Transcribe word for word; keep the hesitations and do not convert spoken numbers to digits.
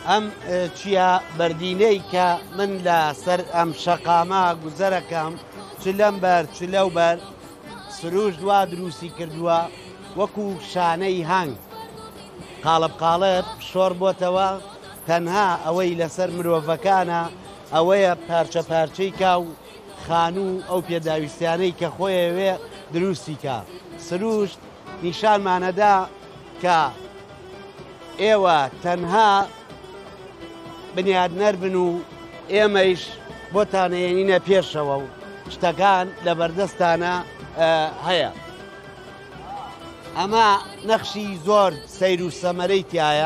ئەم چیە بەردینەی کە من لە سەر ئەم شەقامە گوزەرەکەم چ لەم بەر چ لەو بەر سروش دوا دروستی کردووە وەکو شانەی هەنگ قاڵب قاڵب شۆڕ بۆتەوە تەنها ئەوەی لەسەر مرۆڤەکانە ئەوەیە پارچە پارچەی کا و خانوو ئەو پێداویستیانەی کە خۆیەوێ دروستی کە سروش نیشانمانەدا کە ئێوە تەنها بنیادنەر بن و ئێمەیش بۆتانەیەنینە پێشەوە و شتەکان لە بەردەستانە هەیە. ئەمە نەخشی زۆر سەیر و سەمەرەی تایە.